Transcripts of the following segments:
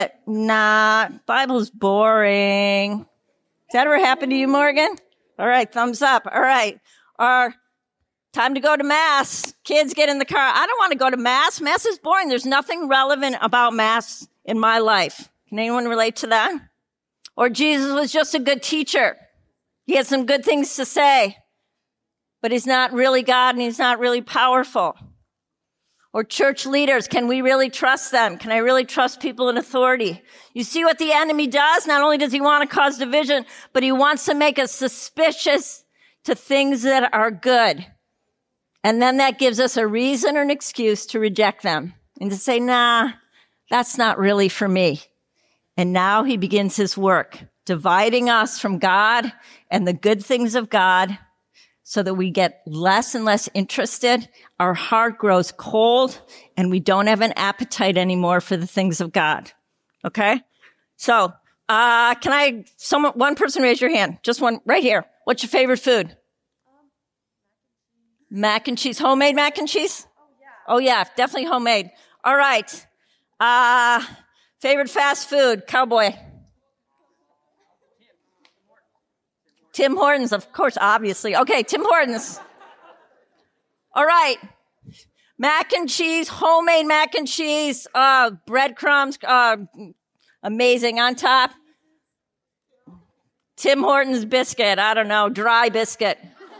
Nah, Bible's boring. Has that ever happened to you, Morgan? All right, thumbs up. All right. Time to go to Mass. Kids, get in the car. I don't want to go to Mass. Mass is boring. There's nothing relevant about Mass in my life. Can anyone relate to that? Or Jesus was just a good teacher. He had some good things to say, but he's not really God and he's not really powerful. Or church leaders, can we really trust them? Can I really trust people in authority? You see what the enemy does? Not only does he want to cause division, but he wants to make us suspicious to things that are good. And then that gives us a reason or an excuse to reject them and to say, nah, that's not really for me. And now he begins his work, dividing us from God and the good things of God so that we get less and less interested. Our heart grows cold and we don't have an appetite anymore for the things of God. Okay? So, one person raise your hand? Just one right here. What's your favorite food? Mac and cheese. Homemade mac and cheese? Oh yeah, definitely homemade. All right. Favorite fast food? Cowboy. Tim Hortons, of course, obviously. Okay, Tim Hortons. All right. Mac and cheese, homemade mac and cheese, breadcrumbs, amazing on top. Tim Hortons biscuit, I don't know, dry biscuit.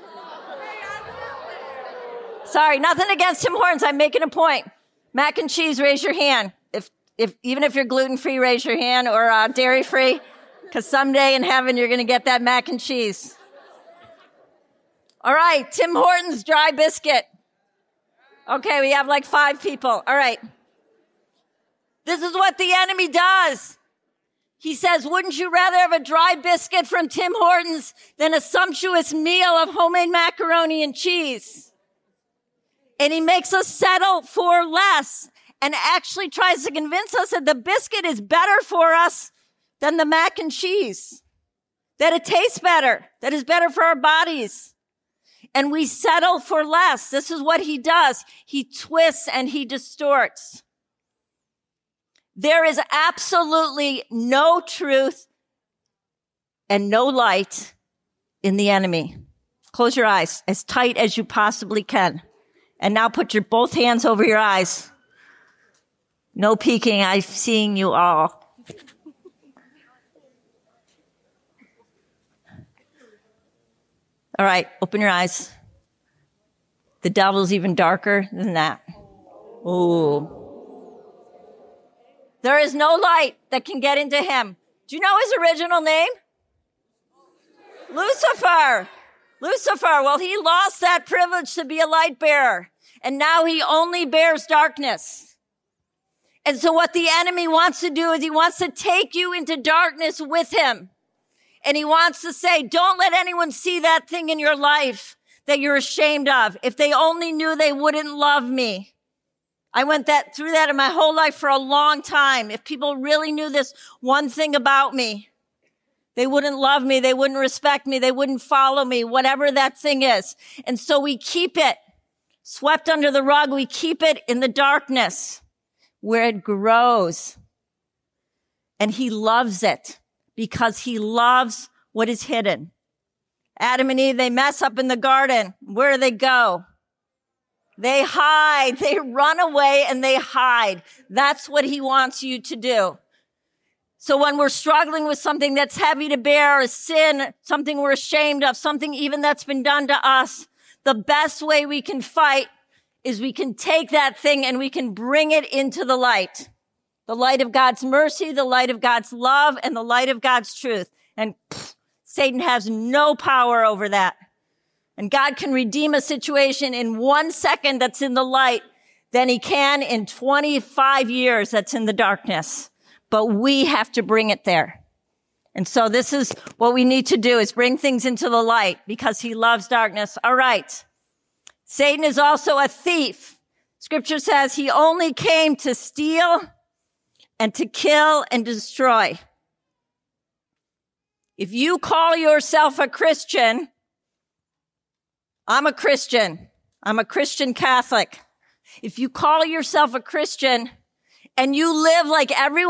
Sorry, nothing against Tim Hortons, I'm making a point. Mac and cheese, raise your hand. Even if you're gluten-free, raise your hand, or dairy-free. Because someday in heaven, you're going to get that mac and cheese. All right, Tim Hortons dry biscuit. Okay, we have like 5 people. All right. This is what the enemy does. He says, wouldn't you rather have a dry biscuit from Tim Hortons than a sumptuous meal of homemade macaroni and cheese? And he makes us settle for less and actually tries to convince us that the biscuit is better for us than the mac and cheese, that it tastes better, that is better for our bodies. And we settle for less. This is what he does. He twists and he distorts. There is absolutely no truth and no light in the enemy. Close your eyes as tight as you possibly can. And now put your both hands over your eyes. No peeking. I'm seeing you all. All right, open your eyes. The devil's even darker than that. Ooh. There is no light that can get into him. Do you know his original name? Lucifer. Lucifer. Well, he lost that privilege to be a light bearer. And now he only bears darkness. And so what the enemy wants to do is he wants to take you into darkness with him. And he wants to say, don't let anyone see that thing in your life that you're ashamed of. If they only knew, they wouldn't love me. I went through that in my whole life for a long time. If people really knew this one thing about me, they wouldn't love me. They wouldn't respect me. They wouldn't follow me, whatever that thing is. And so we keep it swept under the rug. We keep it in the darkness where it grows. And he loves it. Because he loves what is hidden. Adam and Eve, they mess up in the garden. Where do they go? They hide. They run away and they hide. That's what he wants you to do. So when we're struggling with something that's heavy to bear, a sin, something we're ashamed of, something even that's been done to us, the best way we can fight is we can take that thing and we can bring it into the light. The light of God's mercy, the light of God's love, and the light of God's truth. And Satan has no power over that. And God can redeem a situation in 1 second that's in the light than he can in 25 years that's in the darkness. But we have to bring it there. And so this is what we need to do, is bring things into the light because he loves darkness. All right. Satan is also a thief. Scripture says he only came to steal and to kill and destroy. If you call yourself a Christian, I'm a Christian. I'm a Christian Catholic. If you call yourself a Christian and you live like everyone